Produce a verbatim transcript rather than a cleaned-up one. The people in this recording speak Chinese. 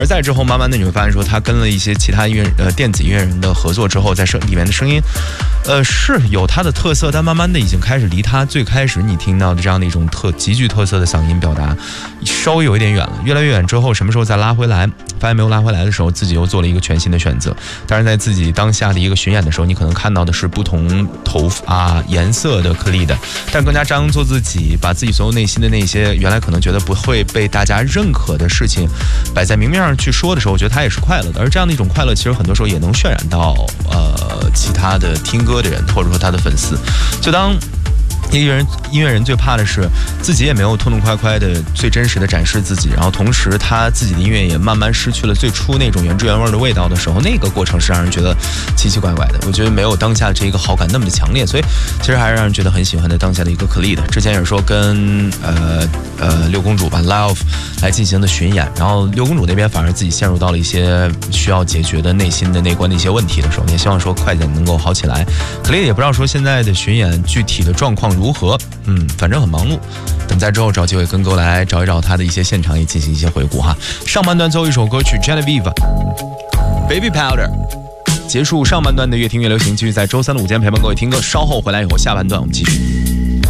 而在之后，慢慢的你会发现说，他跟了一些其他音乐呃电子音乐人的合作之后，在声里面的声音，呃是有他的特色，但慢慢的已经开始离他最开始你听到的这样的一种特极具特色的嗓音表达，稍微有一点远了。越来越远之后，什么时候再拉回来？发现没有拉回来的时候，自己又做了一个全新的选择。当然，在自己当下的一个巡演的时候，你可能看到的是不同头发、啊、颜色的颗粒的，但更加张扬做自己，把自己所有内心的那些原来可能觉得不会被大家认可的事情摆在明面上去说的时候，我觉得他也是快乐的。而这样的一种快乐，其实很多时候也能渲染到呃其他的听歌的人，或者说他的粉丝。就当一个人音乐人最怕的是自己也没有痛痛快快的最真实的展示自己，然后同时他自己的音乐也慢慢失去了最初那种原汁原味的味道的时候，那个过程是让人觉得奇奇怪怪的。我觉得没有当下这一个好感那么的强烈，所以其实还是让人觉得很喜欢的当下的一个可丽的。之前也是说跟呃呃六公主吧 Live 来进行的巡演，然后六公主那边反而自己陷入到了一些需要解决的内心的内观的一些问题的时候，也希望说快点能够好起来。可丽也不知道说现在的巡演具体的状况如何，嗯，反正很忙碌。等在之后找机会跟各位来找一找他的一些现场，也进行一些回顾哈。上半段最后一首歌曲 Genevieve Baby Powder， 结束上半段的越听越流行，继续在周三的午间陪伴各位听歌。稍后回来以后，下半段我们继续。